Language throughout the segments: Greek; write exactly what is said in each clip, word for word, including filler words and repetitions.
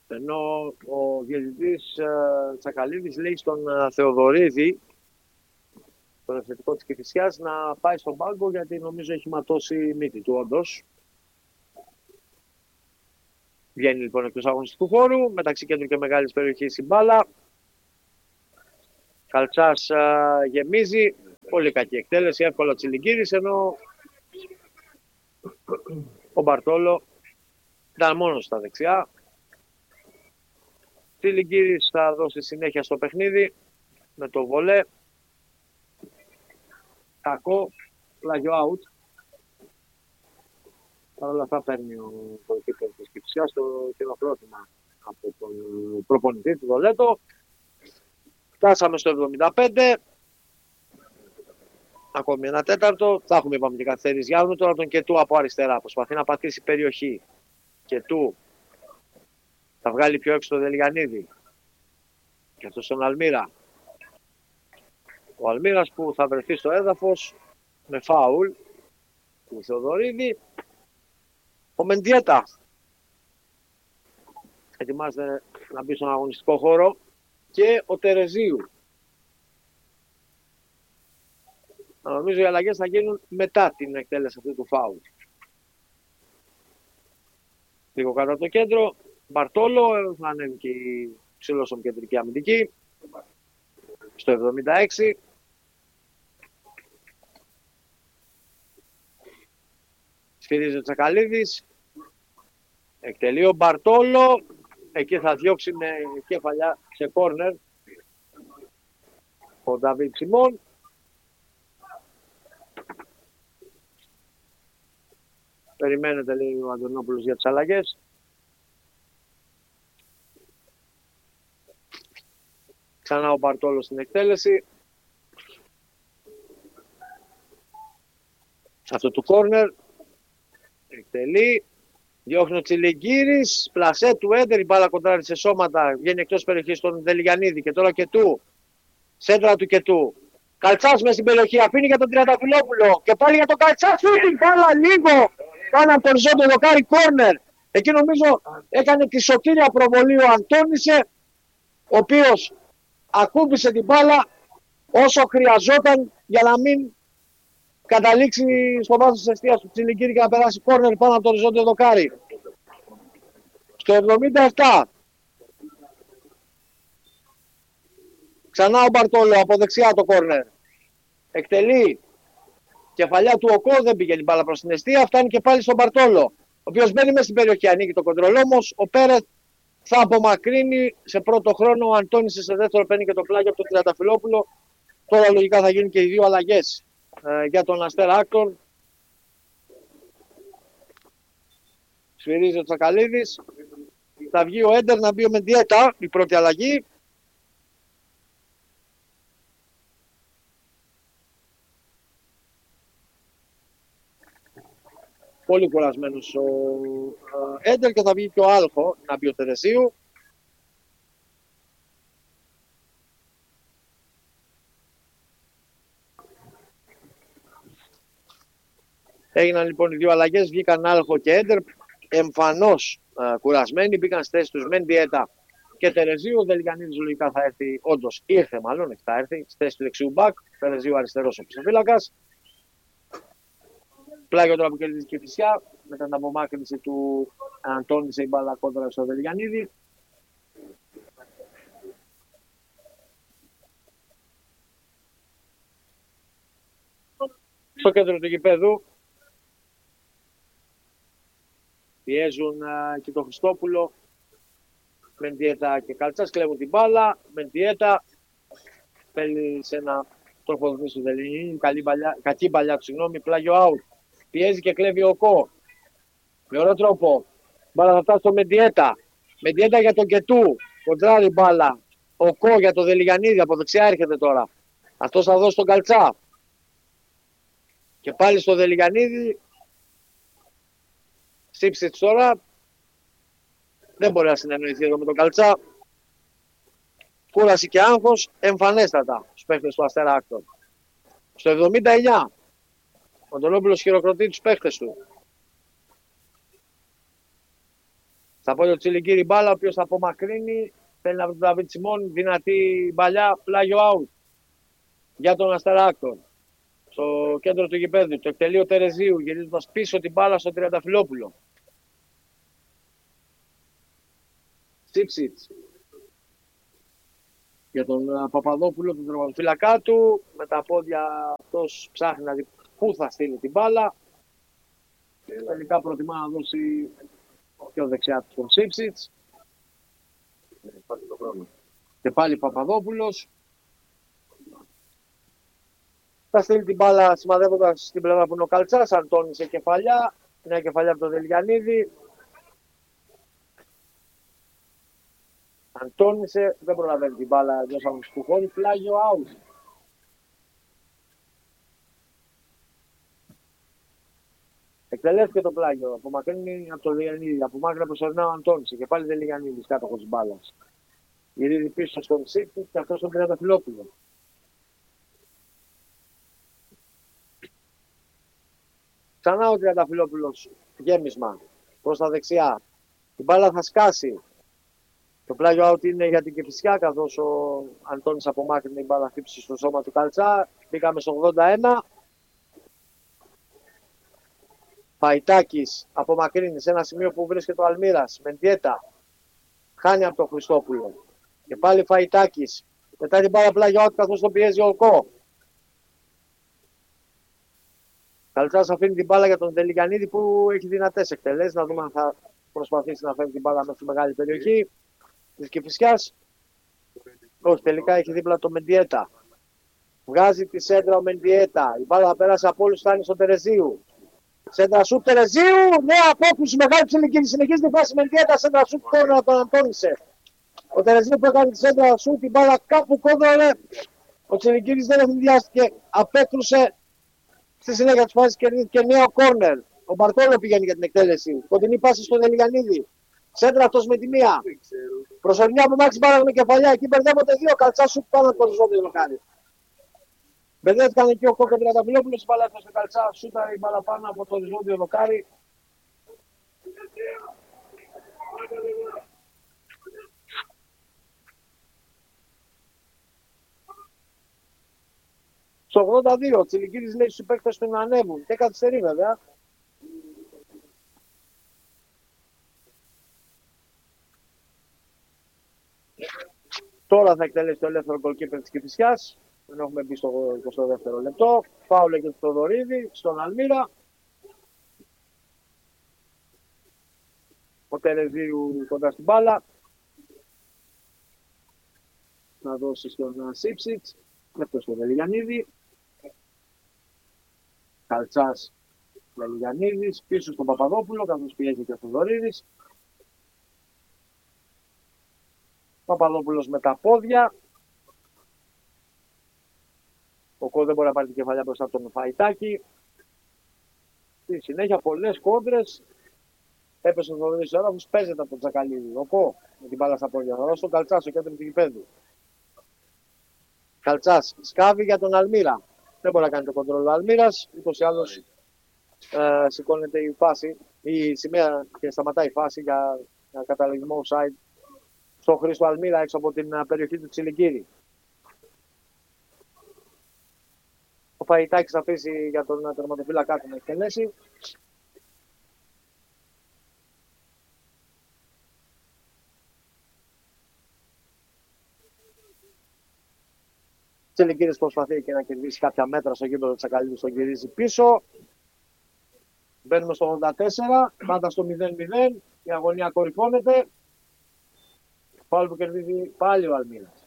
Ενώ ο διαιτητής ε, Τσακαλίδης λέει στον ε, Θεοδωρίδη, τον επιθετικό της Κηφισιάς, να πάει στον πάγκο γιατί νομίζω έχει ματώσει η μύτη του όντως. Βγαίνει λοιπόν εκτός αγωνιστικού χώρου, μεταξύ κέντρου και μεγάλης περιοχής η μπάλα. Καλτσάς α, γεμίζει, πολύ κακή εκτέλεση, εύκολο Τσιλιγκύρης, ενώ ο Μπαρτόλο ήταν μόνος στα δεξιά. Τσιλιγκύρης θα δώσει συνέχεια στο παιχνίδι με το βολέ. Κακό, πλάγιο out. Παρ' όλα αυτά παίρνει ο πολιτικός της Κηφισιάς το χειροκρότημα από τον προπονητή του Δολέτο. Φτάσαμε στο εβδομήντα πέντε. Ακόμη ένα τέταρτο. Θα έχουμε είπαμε και καθυστερήσεις. Για δούμε τώρα τον Κετού από αριστερά. Προσπαθεί να πατήσει περιοχή. Κετού θα βγάλει πιο έξω το Δελιγανίδη. Και αυτό στον Αλμύρα. Ο Αλμύρας που θα βρεθεί στο έδαφος με φάουλ του Θεοδωρίδη. Ο Μεντιέτα ετοιμάζεται να μπει στον αγωνιστικό χώρο και ο Τερεζίου. Νομίζω οι αλλαγές θα γίνουν μετά την εκτέλεση αυτού του φάουλ. Λίγο κάτω από το κέντρο, Μπαρτόλο, θα ανέβει και η ψηλόσωμη κεντρική αμυντική. Στο εβδομήντα έξι. Σφυρίζει ο Τσακαλίδης. Εκτελεί ο Μπαρτόλο. Εκεί θα διώξει με κεφαλιά σε κόρνερ ο Νταβίτ Σιμών. Περιμένετε λέει ο Αντωνόπουλος για τις αλλαγές. Ξανά ο Μπαρτόλο στην εκτέλεση. Αυτό του κόρνερ. Εκτελεί. Διώχνει ο Τσιλιγκύρης. Πλασέ του Έντερ. Η μπάλα κοντράρει σε σώματα. Βγαίνει εκτός περιοχής στον Δελιγανίδη. Και τώρα Κετού. Σέντρα του Κετού. Καλτσάς μες στην περιοχή. Αφήνει για τον Τριανταφυλόπουλο. Και πάλι για τον Καλτσά. Φύγει μπάλα λίγο. Κάνα από το οριζόντιο δοκάρι κόρνερ. Εκεί νομίζω έκανε τη σωτήρια προβολή ο Αντώνησε. Ο οποίος ακούμπησε την μπάλα όσο χρειαζόταν για να μην καταλήξει στο βάθος της εστίας του Τσιλιγκύρη και να περάσει κόρνερ πάνω από το οριζόντιο δοκάρι. Στο εβδομήντα επτά. Ξανά ο Μπαρτόλο από δεξιά το κόρνερ. Εκτελεί. Κεφαλιά του Οκό, δεν πήγαινε η μπάλα προς την εστία. Φτάνει και πάλι στον Μπαρτόλο. Ο οποίος μπαίνει μέσα στην περιοχή, ανοίγει το κοντρολ όμως. Ο Πέρεθ θα απομακρύνει σε πρώτο χρόνο. Ο Αντώνης σε δεύτερο παίρνει και το πλάγιο από τον Τριανταφυλόπουλο. Τώρα λογικά θα γίνουν και οι δύο αλλαγές ε, για τον Αστέρα Άκτορ. Σφυρίζει ο Τσακαλίδης. Θα βγει ο Έντερ να μπει ο Μεντιέτα, η πρώτη αλλαγή. Πολύ κουρασμένος ο Έντερ και θα βγει και ο Άλχο να μπει ο Τερεσίου. Έγιναν λοιπόν οι δύο αλλαγές, βγήκαν Άλχο και Έντερ, εμφανώς α, κουρασμένοι, μπήκαν στις θέσεις τους Μεντιέτα και Τερεζίου. Ο Δελιγανίδης λογικά θα έρθει, όντως ήρθε μάλλον, θα έρθει στη θέση του δεξιού μπακ, Τερεζίου αριστερός ο ψηφίλακας. Πλάγιο τώρα που κερδίζει και η Κηφισιά, μετά την απομάκρυνση του Αντώνησε η μπάλα κόντρα στο Δελιγανίδη. Στο κέντρο του γηπέδου πιέζουν uh, και τον Χριστόπουλο. Μεντιέτα και Καλτσάς κλέβουν την μπάλα. Μεντιέτα παίρνει σε ένα τροφοδοτή του Δελιγανίδη. Κακή παλιά του, συγγνώμη, πλάγιο out. Πιέζει και κλέβει ο Κο. Με ωραίο τρόπο. Μπάλα θα φτάσει στο Μεντιέτα. Μεντιέτα για τον Κετού. Κοντράρει μπάλα. Ο Κο για τον Δελιγανίδη. Από δεξιά έρχεται τώρα. Αυτός θα δώσει τον Καλτσά. Και πάλι στο Δελιγανίδη. Σύψιτς τώρα. Δεν μπορεί να συνεννοηθεί εδώ με τον Καλτσά. Κούραση και άγχος εμφανέστατα στους παίχτες του Αστέρα Άκτορ. Στο εβδομήντα εννιά. Ο Αντωνόπουλος χειροκροτεί τους παίχτες του. Στα πόδια του Τσιλιγκύρη μπάλα, ο οποίος θα απομακρύνει. Θέλει να βρει τον Δαβίτ Σιμών. Δυνατή μπαλιά, πλάγιο out για τον Αστεράκτον. Στο κέντρο του γηπέδου. Το εκτελεί ο Τερεζίου, γυρίζοντας πίσω την μπάλα στον Τριανταφυλόπουλο. Σίψιτς για τον Παπαδόπουλο, τον τερματοφύλακά του. Με τα πόδια αυτός ψάχνει να δει πού θα στείλει την μπάλα. Τελικά προτιμά να δώσει πιο δεξιά του τον Σίψιτς. Και πάλι Παπαδόπουλος. Θα στείλει την μπάλα σημαδεύοντας στην πλευρά που είναι ο Καλτσάς. Αντώνη σε κεφαλιά. Νέα κεφαλιά από τον Δελγιανίδη. Αντώνησε, δεν προλαβαίνει την μπάλα εντός αγωνιστικού χώρου. Πλάγιο out. Εκτελέστηκε το πλάγιο. Απομακρύνει από τον Δελγιανίδη. Απομάκρυνε προσωρινά ο Αντώνησε. Και πάλι Δελγιανίδης κάτοχος της μπάλας. Γυρίζει πίσω στον Σίψιτς και αυτός στον Τριανταφυλόπουλο. Ξανά ο Τριανταφυλόπουλος γέμισμα προς τα δεξιά. Η μπάλα θα σκάσει. Το πλάγιο out είναι για την Κηφισιά, καθώς ο Αντώνης απομάκρυνε την μπάλα χτύπησε στο σώμα του Καλτσά. Μπήκαμε στο ογδόντα ένα. Φαϊτάκης απομακρύνει σε ένα σημείο που βρίσκεται ο Αλμύρας. Μεντιέτα χάνει από τον Χριστόπουλο. Και πάλι Φαϊτάκης. Μετά την μπάλα πλάγιο out, καθώς τον πιέζει ο Οκό. Καλτσάς αφήνει την μπάλα για τον Δελιγιανίδη που έχει δυνατές εκτελέσεις. Να δούμε αν θα προσπαθήσει να φέρει την μπάλα μέσα στη μεγάλη περιοχή της Κηφισιάς. Όχι, τελικά έχει δίπλα το Μεντιέτα. Βγάζει τη σέντρα ο Μεντιέτα. Η μπάλα θα πέρασε από όλους, φτάνει στον Τερεζίου. Σέντρα σουτ Τερεζίου. Νέα απόκρουση, μεγάλη Τσιλιγκύρη. Συνεχίζει την φάση Μεντιέτα. Σέντρα σουτ κόρνερ από τον Αντώνησε. Ο Τερεζίου που έκανε τη σέντρα σουτ, την μπάλα κάπου κόντρολε. Ο Τσιλιγκύρης δεν ευνηδιάστηκε. Απέκρουσε. Στη συνέχεια τη φάση κερδίθηκε νέο κόρνερ. Ο Μπαρτόλο πηγαίνει για την εκτέλεση. Κοντινή πάση στον Δελιγιανίδη. Σέντρα αυτός με τη μία. Προσωρινή απομάκρυνση μπάλα με κεφαλιά. Εκεί μπερδεύονται δύο. Καλτσά σουτ πάνω από το οριζόντιο δοκάρι. Μπερδεύτηκαν εκεί ο Κόκο Τριανταφυλόπουλος. Η μπάλα έφτασε Καλτσά. Σούτα η μπάλα πάνω από το οριζόντιο δοκάρι. Στο ογδόντα δύο ο Τσιλιγκύρης λέει στους παίκτες του να ανέβουν. Και καθυστερεί βέβαια. Τώρα θα εκτελέσει το ελεύθερο γκολκίπερ της Κηφισιάς. Δεν έχουμε μπει στο εικοστό δεύτερο λεπτό. Φάουλε και στο Θοδωρίδη, στον Αλμύρα. Ο Τερεζίου κοντά στην μπάλα. Να δώσει στον Σίψιτς. Δεύτερο στον Δελιγιανίδη. Καλτσάς Δελιγιανίδης. Πίσω στον Παπαδόπουλο, καθώς πιέζει και ο Θοδωρίδης. Παπαδόπουλος με τα πόδια. Ο Κο δεν μπορεί να πάρει την κεφαλιά μπροστά από τον Φαϊτάκη. Στη συνέχεια πολλές κόντρες. Έπεσε ο Θοδωρίδης τώρα που παίζεται από τον Τζακαλίδη. Ο Κο με την μπάλα στα πόδια. Θα δώσει τον Καλτσά στο κέντρο του γηπέδου. Καλτσάς σκάβει για τον Αλμύρα. Δεν μπορεί να κάνει το κοντρόλ ο Αλμύρας. Ούτως ή άλλως ε, σηκώνεται η φάση, η σημαία και σταματάει η φάση για, για καταλογισμό offside στο Χρήστο Αλμύρα έξω από την περιοχή του Τσιλιγκύρη. Ο Φαϊτάκης θα αφήσει για τον τερματοφύλακα του να εκτελέσει. Ο Τσιλιγκύρης προσπαθεί και να κερδίσει κάποια μέτρα στο γήπεδο της Τσακαλίδου, στον γυρίζει πίσω. Μπαίνουμε στο ογδόντα τέσσερα, πάντα στο μηδέν μηδέν, η αγωνία κορυφώνεται. Φάουλ που κερδίζει πάλι ο Αλμύρας.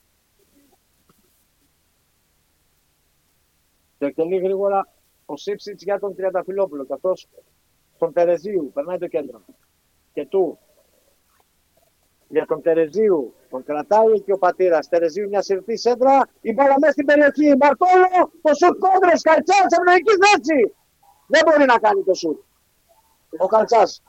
Και εκτελεί γρήγορα ο Σίψιτς για τον Τριανταφυλόπουλο. Καθώς τον Τερεζίου περνάει το κέντρο. Και του για τον Τερεζίου τον κρατάει και ο πατήρας. Τερεζίου μια συρτή σέντρα. Η μπάλα μέσα στην περιοχή. Μπαρτόλο, το σουτ κόντρες. Καλτσάς, ευνοϊκή θέση. Δεν μπορεί να κάνει το σουτ. Ο Καλτσάς.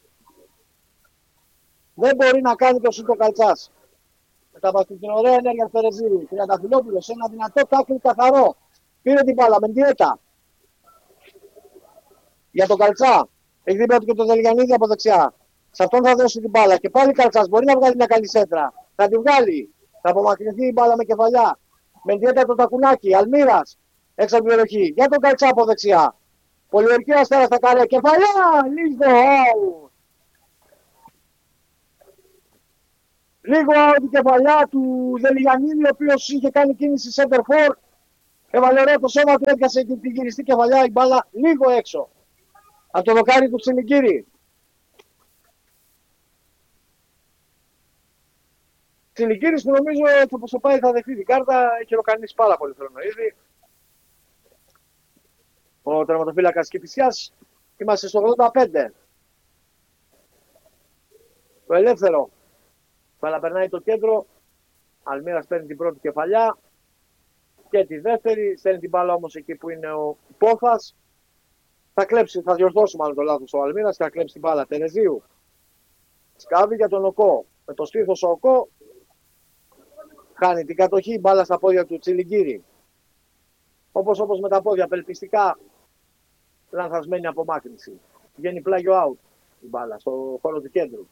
Δεν μπορεί να κάνει το σουτ ο Καλτσάς. Μεταβαστεί την ωραία ενέργεια του Τερεζίου. Τριανταφυλόπουλος σε ένα δυνατό τάκλι καθαρό. Πήρε την μπάλα με Μεντιέτα. Για τον Καλτσά. Έχει δίπλα του και τον Δελγιανίδη από δεξιά. Σε αυτόν θα δώσει την μπάλα. Και πάλι Καλτσάς μπορεί να βγάλει μια καλή σέντρα. Θα την βγάλει. Θα απομακρυνθεί η μπάλα με κεφαλιά. Μεντιέτα το τακουνάκι. Αλμύρας έξω από την περιοχή. Για τον Καλτσά από δεξιά. Πολυορκή Αστέρα στα καρέ. Κεφαλιά. Λίγο. Λίγο out η κεφαλιά του Δελιγιαννίδη, ο οποίος είχε κάνει κίνηση center for. Έβαλε ωραίο το σώμα του, έπιασε και την γυριστή κεφαλιά η μπάλα λίγο έξω. Από το δοκάρι του Τσιλικύρη. Τσιλικύρης που νομίζω ότι όπως το πάει θα δεχτεί την κάρτα, έχει χειροκανίσει πάρα πολύ χρόνο ήδη. Ο τερματοφύλακας Κηφισιάς. Είμαστε στο ογδόντα πέντε. Το ελεύθερο. Παραπερνάει το κέντρο. Αλμύρας παίρνει την πρώτη κεφαλιά και τη δεύτερη. Στέλνει την μπάλα όμως εκεί που είναι ο Πόφας. Θα κλέψει, θα διορθώσει μάλλον το λάθος ο Αλμύρας και θα κλέψει την μπάλα. Τερεζίου. Σκάβει για τον Οκό. Με το στήθος ο Οκό χάνει την κατοχή, η μπάλα στα πόδια του Τσιλιγκύρη. Όπως όπως με τα πόδια, απελπιστικά λανθασμένη απομάκρυνση. Βγαίνει πλάγιο out η μπάλα στο χώρο του κέντρου.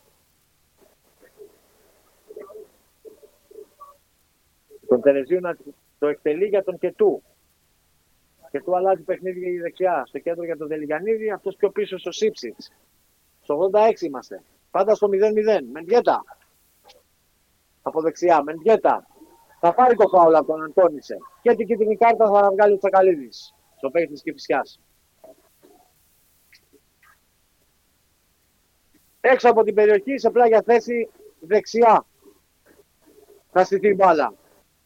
Τον Τερεζίου να το εκτελεί για τον Κετού. Κετού αλλάζει παιχνίδι δεξιά. Στο κέντρο για τον Δελιγιαννίδη, αυτός πιο πίσω στο Σίψιτς. Στο ογδόντα έξι είμαστε. Πάντα στο μηδέν μηδέν. Μεντιέτα. Από δεξιά. Μεντιέτα. Θα πάρει το φάουλ από τον Αντώνησε. Και την κίτρινη κάρτα θα βγάλει ο Τσακαλίδης. Στο παίκτη της Κηφισιάς. Έξω από την περιοχή, σε πλάγια θέση δεξιά. Θα στηθεί η μπάλα.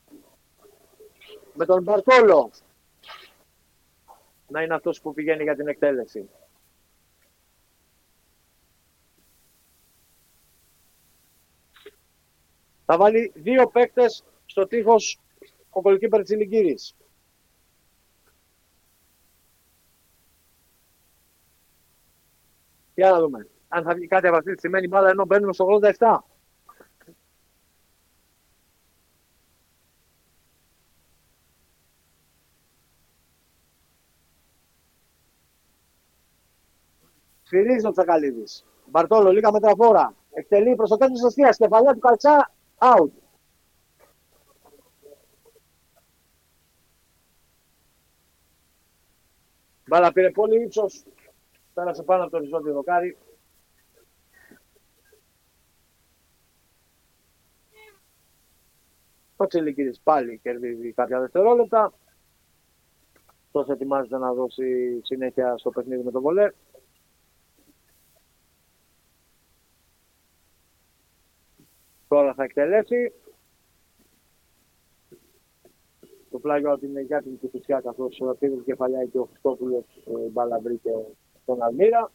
Με τον Μπαρτόλο να είναι αυτός που πηγαίνει για την εκτέλεση. Θα βάλει δύο παίκτες στο τείχος ο γκολκίπερ Τσιλιγκύρης. Για να δούμε αν θα βγει κάτι από αυτή τη σημαίνει μπάλα ενώ μπαίνουμε στο ογδόντα επτά. Σφυρίζει ο Τσακαλίδης. Μπαρτόλο, λίγα μέτρα φόρα. Εκτελεί προς το κέντρο της αστείας. Κεφαλιά του Καλτσά, out. Μπάλα πήρε πολύ ύψος. Πέρασε πάνω από το οριζόντιο δοκάρι. Ο Τσιλικύρης πάλι κερδίζει κάποια δευτερόλεπτα. Τόσο ετοιμάζεται να δώσει συνέχεια στο παιχνίδι με τον βολέ. Τώρα θα εκτελέσει. Το πλάγιο από την για την Κηφισιά, καθώς πήρε την κεφαλιά και ο Χριστόπουλος μπάλα βρήκε τον Αλμύρα.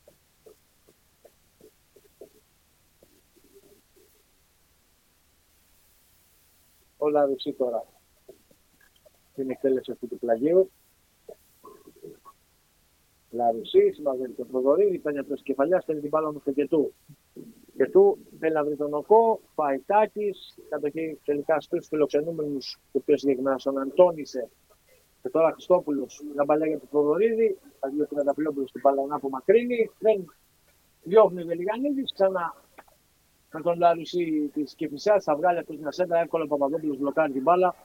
Ο Λαρουσί τώρα την εκτέλεση αυτού του πλαγίου. Λαρουσί, συμμαζεύει τον Προδωρίδη, παίρνει από την κεφαλιά, στέλνει την μπάλα όμως στο Κετού. Κετού θέλει να βρει τον Οκό, Φαϊτάκης, κατοχή τελικά στους φιλοξενούμενους, ο οποίος συγκεκριμένα στον Αντώνησε. Και τώρα Χριστόπουλος, μια μπαλιά για τον Προδωρίδη, θα δει ο Τριανταφυλόπουλος την μπάλα να απομακρύνει, δεν διώχνει ο Δελιγιαννίδης, ξανά με τον Λαρουσί της Κηφισιάς, θα βγάλει αυτός μια σέντρα, εύκολα ο Παπαδόπουλος μπλοκάρει την μπάλα.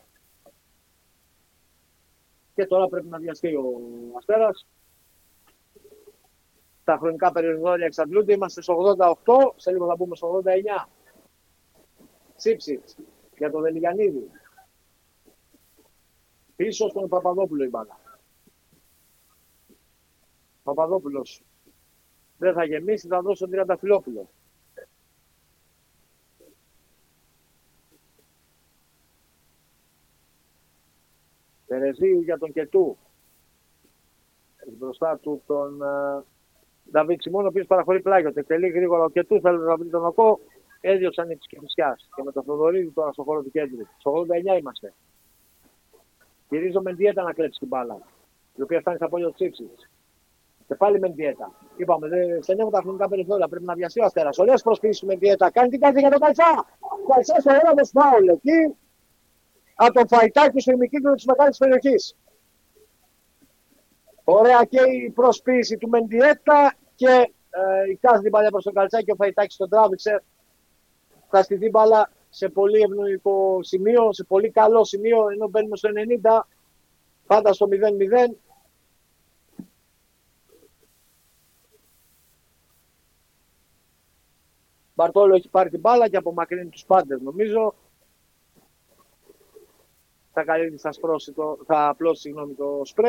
Και τώρα πρέπει να βιαστεί ο Αστέρας. Τα χρονικά περιορισμένα εξαντλούνται. Είμαστε στο ογδόντα οκτώ. Σε λίγο θα μπούμε στο ογδόντα εννιά. Σίψιτς για τον Δελιγιαννίδη. Πίσω στον Παπαδόπουλο η μπάλα. Παπαδόπουλος δεν θα γεμίσει, θα δώσει τον Τριανταφυλόπουλο. Τερεζίου για τον Κετού. Μπροστά του τον Νταβίτ Σιμών, ο οποίος παραχωρεί πλάγιο. Εκτελεί γρήγορα ο Κετού, θέλει να βρει τον Οκό. Έδιωξαν οι της Κηφισιάς. Και με τον Θοδωρίδη τώρα στο χώρο του κέντρου. Στο ογδόντα εννιά είμαστε. Γυρίζω με Μεντιέτα να κλέψει την μπάλα. Η οποία φτάνει στα πόδια του Τσίψης. Και πάλι με Μεντιέτα. Είπαμε, δεν στενεύουν τα χρονικά περιθώρια. Πρέπει να βιαστεί ο Αστέρας. Ωραίες προσπίσεις του Μεντιέτα. Κάνει την κάτι για τον Καλτσά. Καλτσά στο έδαφο φάουλ εκεί. Από τον Φαϊτάκη στο ημικύκλιο της μεγάλης περιοχής. Ωραία και η προσποίηση του Μεντιέτα και Ε, η Κάζ την παλιά προς τον Καλτσάκη, ο Φαϊτάκης τον τράβηξε. Θα στηθεί μπάλα σε πολύ ευνοϊκό σημείο, σε πολύ καλό σημείο, ενώ μπαίνουμε στο ενενήντα, πάντα στο μηδέν μηδέν. Μπαρτόλο έχει πάρει την μπάλα και απομακρύνει τους πάντες, νομίζω. Θα καλύπτει, θα, σπρώσει το, θα απλώσει συγγνώμη, το σπρέ.